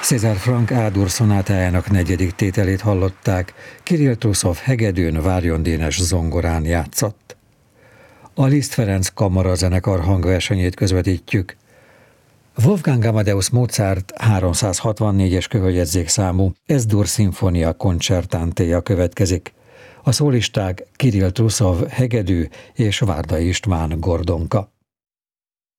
César Franck A-dur szonátájának 4. tételét hallották, Kirill Truszov hegedűn, Várjon Dénes zongorán játszott. A Liszt Ferenc kamarazenekar hangversenyét közvetítjük. Wolfgang Amadeus Mozart 364-es kövöljegyzékszámú S-dur szimfónia koncertántéja következik. A szólisták Kirill Truszov hegedű és Várda István gordonka.